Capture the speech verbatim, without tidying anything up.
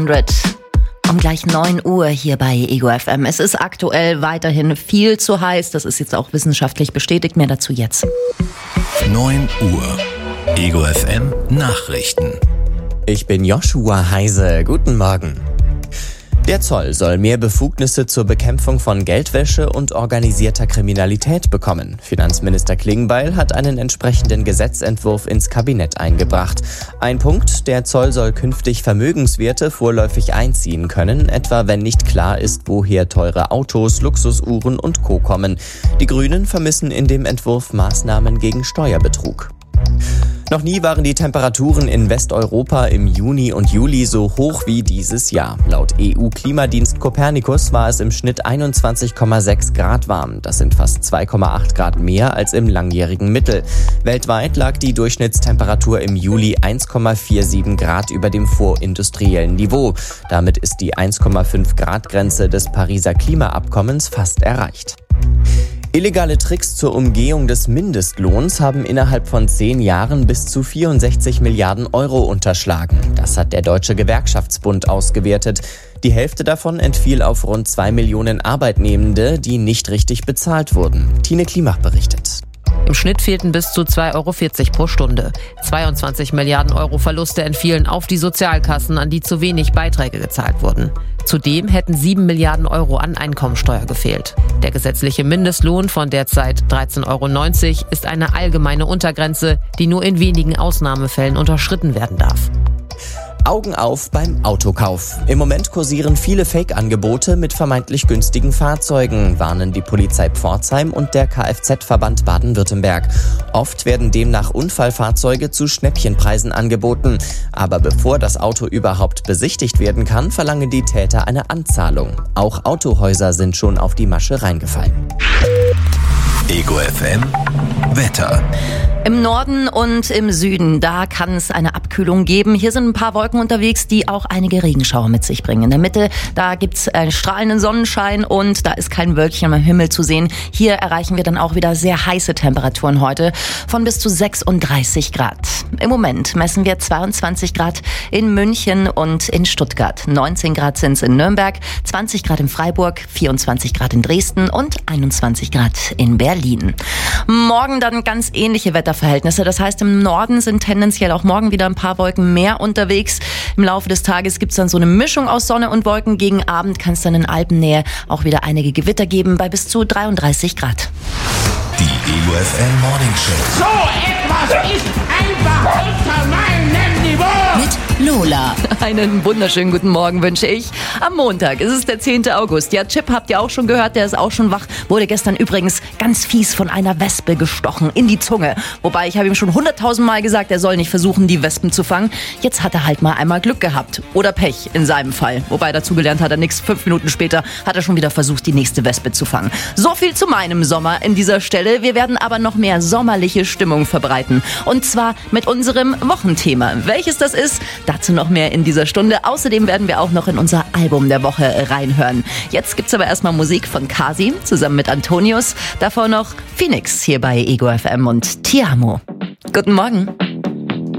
Um gleich neun Uhr hier bei Ego F M. Es ist aktuell weiterhin viel zu heiß. Das ist jetzt auch wissenschaftlich bestätigt. Mehr dazu jetzt. neun Uhr. Ego F M Nachrichten. Ich bin Joshua Heise. Guten Morgen. Der Zoll soll mehr Befugnisse zur Bekämpfung von Geldwäsche und organisierter Kriminalität bekommen. Finanzminister Klingbeil hat einen entsprechenden Gesetzentwurf ins Kabinett eingebracht. Ein Punkt: Der Zoll soll künftig Vermögenswerte vorläufig einziehen können, etwa wenn nicht klar ist, woher teure Autos, Luxusuhren und Co. kommen. Die Grünen vermissen in dem Entwurf Maßnahmen gegen Steuerbetrug. Noch nie waren die Temperaturen in Westeuropa im Juni und Juli so hoch wie dieses Jahr. Laut E U-Klimadienst Copernicus war es im Schnitt einundzwanzig Komma sechs Grad warm. Das sind fast zwei Komma acht Grad mehr als im langjährigen Mittel. Weltweit lag die Durchschnittstemperatur im Juli eins Komma siebenundvierzig Grad über dem vorindustriellen Niveau. Damit ist die eins Komma fünf Grad Grenze des Pariser Klimaabkommens fast erreicht. Illegale Tricks zur Umgehung des Mindestlohns haben innerhalb von zehn Jahren bis zu vierundsechzig Milliarden Euro unterschlagen. Das hat der Deutsche Gewerkschaftsbund ausgewertet. Die Hälfte davon entfiel auf rund zwei Millionen Arbeitnehmende, die nicht richtig bezahlt wurden. Tine Klimach berichtet. Im Schnitt fehlten bis zu zwei Euro vierzig pro Stunde. zweiundzwanzig Milliarden Euro Verluste entfielen auf die Sozialkassen, an die zu wenig Beiträge gezahlt wurden. Zudem hätten sieben Milliarden Euro an Einkommensteuer gefehlt. Der gesetzliche Mindestlohn von derzeit dreizehn Euro neunzig ist eine allgemeine Untergrenze, die nur in wenigen Ausnahmefällen unterschritten werden darf. Augen auf beim Autokauf. Im Moment kursieren viele Fake-Angebote mit vermeintlich günstigen Fahrzeugen, warnen die Polizei Pforzheim und der Kfz-Verband Baden-Württemberg. Oft werden demnach Unfallfahrzeuge zu Schnäppchenpreisen angeboten. Aber bevor das Auto überhaupt besichtigt werden kann, verlangen die Täter eine Anzahlung. Auch Autohäuser sind schon auf die Masche reingefallen. Ego F M Wetter. Im Norden und im Süden, da kann es eine Abkühlung geben. Hier sind ein paar Wolken unterwegs, die auch einige Regenschauer mit sich bringen. In der Mitte, da gibt's einen strahlenden Sonnenschein und da ist kein Wölkchen am Himmel zu sehen. Hier erreichen wir dann auch wieder sehr heiße Temperaturen heute von bis zu sechsunddreißig Grad. Im Moment messen wir zweiundzwanzig Grad in München und in Stuttgart. neunzehn Grad sind's in Nürnberg, zwanzig Grad in Freiburg, vierundzwanzig Grad in Dresden und einundzwanzig Grad in Berlin. Morgen dann ganz ähnliche Wetterverhältnisse. Das heißt, im Norden sind tendenziell auch morgen wieder ein paar Wolken mehr unterwegs. Im Laufe des Tages gibt es dann so eine Mischung aus Sonne und Wolken. Gegen Abend kann es dann in Alpennähe auch wieder einige Gewitter geben bei bis zu dreiunddreißig Grad. Die Ego F M Morning Show. So etwas ist einfach unter meinem Niveau. Mit Lola. Einen wunderschönen guten Morgen wünsche ich. Am Montag ist es der zehnte August. Ja, Chip habt ihr auch schon gehört, der ist auch schon wach. Wurde gestern übrigens ganz fies von einer Wespe gestochen in die Zunge. Wobei, ich habe ihm schon hunderttausend Mal gesagt, er soll nicht versuchen, die Wespen zu fangen. Jetzt hat er halt mal einmal Glück gehabt. Oder Pech in seinem Fall. Wobei, dazugelernt hat er nichts. Fünf Minuten später hat er schon wieder versucht, die nächste Wespe zu fangen. So viel zu meinem Sommer in dieser Stelle. Wir werden aber noch mehr sommerliche Stimmung verbreiten. Und zwar mit unserem Wochenthema. Welches das ist, dazu noch mehr in dieser Stunde. Außerdem werden wir auch noch in unser Album der Woche reinhören. Jetzt gibt's aber erstmal Musik von Kasi zusammen mit Antonius. Davor noch Phoenix hier bei Ego F M und Ti Amo. Guten Morgen.